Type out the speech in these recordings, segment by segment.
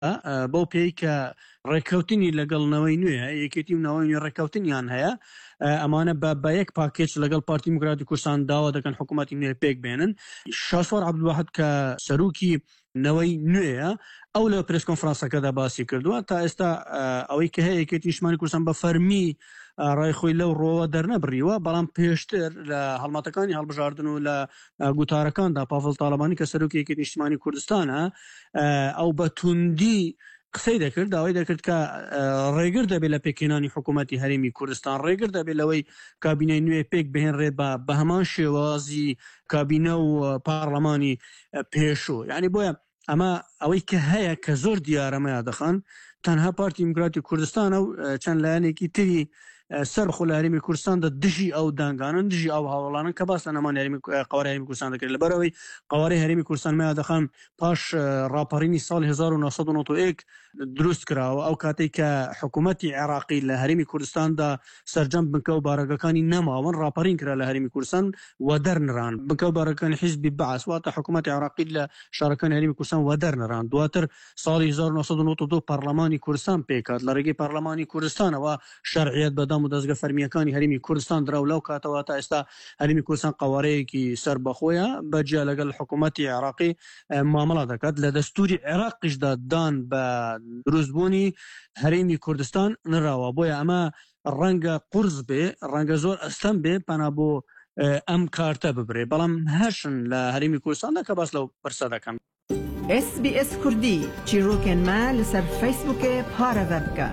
بۆ پێی کە ڕێککەوتنی لەگەڵنەوەی نوێ یەکێتی و ناوەی نوێ ڕێککەوتنیان هەیە ئەمانە بە یەک پاکێج لەگەڵ پارتی دیموکراتی کوردستان داوا دەکەن حکوومەتی نوێ پێک بێنن. شاسوار عەبدولواحد کە سەرۆکی نەوەی نوێیە ئەو لە پرس کۆنفرانسەکەدا باسی کردووە تا ئێستا ئەوەی کە هەیە یەکێتی نیشتیمانی کوردستان بە فەرمی ڕای خۆی لەو ڕۆوە دەرنەبڕیوە، بەڵام پێشتر لە هەڵمەتەکانی هەڵبژاردن و لە گوتارەکاندا پاڤڵ تاڵەبانی کە سەرۆکی یەکێتی نیشتیمانی کوردستانە ئەو بە توندی قسەی دەکرد، داوای دەکرد کە ڕێگر دەبێت لە پێکهێنانی حکوومەتی هەرێمی کوردستان، ڕێگر دەبێت لەوەی کابینەی نوێ پێک بهێنرێت بە هەمان شێوازی کابینە و پارلەمانی پێشوو. یعنی بۆیە ئەمە ئەوەی کە هەیە کە زۆر دیارەمەیە دەخەن تەنها پارتی دیموکراتی کوردستانە و چەند لایەنێکی تری سەرخۆ لە هەرێمی کوردستاندا دژی ئەو دانگانن، دژی ئەو هاوڵانن کە باس لە نەمان قوارەی هەرێمی کوردستان دەکرێت. لەبەرەوەی قوارەی هەرێمی کوردستان مەیە دەخەن پاش ڕاپەڕینی ساڵی 1991 دروست کراوە، ئەو کاتێک کە حکوومەتی عێراقی لە هەرێمی کوردستاندا سەرجەم بنکە و بارەگەکانی نەماون ڕاپەڕین کرا لە هەرێمی کوردستان و دەرنران. بنکە و بارەکانی حیزبی بەعەس واتە حکوومەتی عێراقی لە شارەکانی هەرێمی کوردستان و دەرنران. دواتر ساڵی 1992 پەرلەمانی کوردستان پێکات، لە ڕێگەی پەرلەمانی کوردستانەوە شەرعیەت بەدەم و دەستگە فەرمیەکانی هەرێمی کوردستان درا و لەو کاتەوە تا ئێستا هەرێمی کوردستان قوارەیەکی سەربەخۆیە بەجیا لەگەڵ حکوومەتی عێراقی مامەڵە دەکات. لە دەستوری عێراقیشدا دان بە دروستبوونی هەرێمی کوردستان نراوە. بۆیە ئەمە ڕەنگە قورس بێ، ڕەنگە زۆر ئەستەم بێ پەنا بۆ ئەم کارتە ببرێ، بەڵام هەرشن لە هەرێمی کوردستاندا کە باس لەو پرسە دەکەن. SBS کوردی چیرۆکێن ما لەسەر فەیسبووکێ پارەڤە بکە.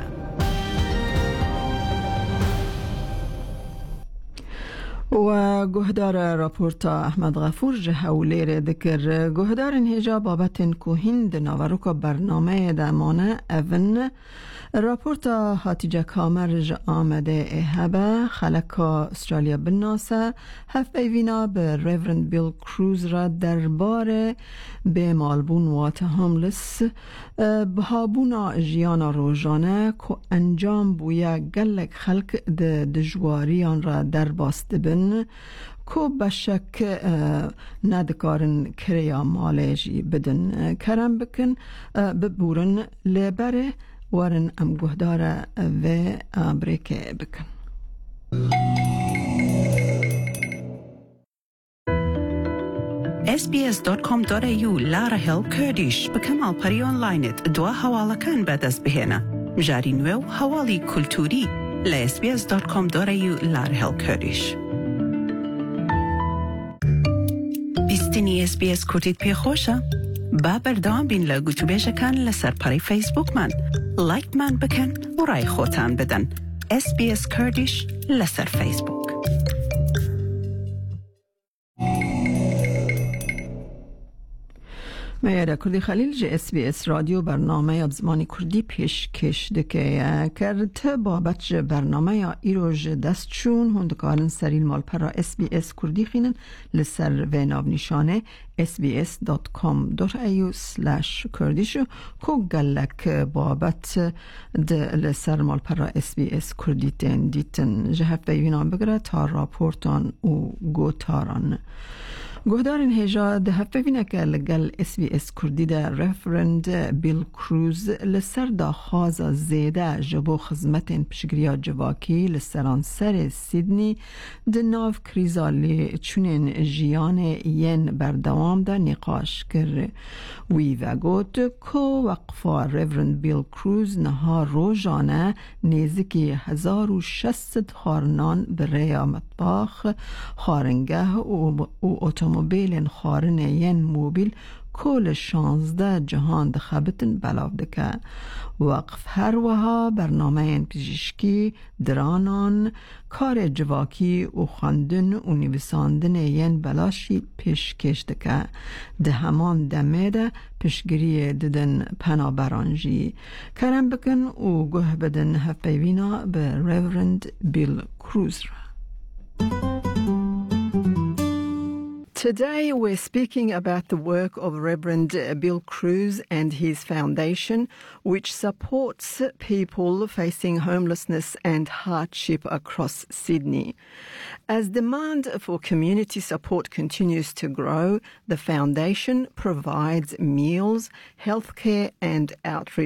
و گهدار راپورتا احمد غفور جهولیر ذکر گهدار هجا بابتن کوهین دناوروکا برنامه دمانه اون راپورتا هاتیجا کامر جا آمده احبه خلقا استرالیا بناسه هف بیوینا به ریورند بیل کروز را درباره به مالبون وات هاملس بهابونا جیانا روزانه که انجام بویا گلک خلق دجواریان را در باسته بن کو بشک ندکارن کریا مالجی بدن کرم بکن ببورن لبره ورن ام گهداره و بریکه بکن. sbs.com.au لارهل كرديش بكمال بري أونلاينت دوا حوالا كان بدز بهنا جاري نوو حوالي كولتوري ل sbs.com.au لارهل كرديش بیستنی SBS کردید پی خوشه؟ با بردام بین لگوتو بیشه کن لسر پاری فیسبوک من لایک من بکن و رای خوتان بدن SBS کردیش لسر فیسبوک. میاره کردی خلیل جه SBS رادیو برنامه اب زمانی کردی پیش کش دکه کرد بابت جه برنامه یا ایرو جه دست چون هندکارن سریل مال پرا SBS کردی خینن لسر و ناو نشانه sbs.com.au/kurdishu کو گلک بابت لسر مال پرا SBS کردی تن دیتن جهف بیوینان بگره تا راپورتان و گوتاران گهدارن هجا ده هفته بینه که لگل SBS کردی ده ریفرند بیل کروز لسر دا خوازا زیده جبو خزمتین پشگریا جواکی لسران سر سیدنی ده ناو کریزالی چونین جیان ین بردوام ده نقاش کر وی و گوت که وقفا ریفرند بیل کروز نها روزانه نیزکی 1600 خارنان برای مطباخ خارنگه و اتومبیل خارن ین موبیل کل 16 جهان دخبتن بلاو دکه وقف هر وها برنامه این پزشکی درانان کار جواکی و خواندن و نویساندن ین بلاشی پیشکش دکه ده همان دمه ده پیشگیری ددن پنابرانجی کرم بکن و گه بدن هفپیوینا به ریورند بیل کروز را. Today we're speaking about the work of Reverend Bill Cruz and his foundation, which supports people facing homelessness and hardship across Sydney. As demand for community support continues to grow, the foundation provides meals, healthcare and outreach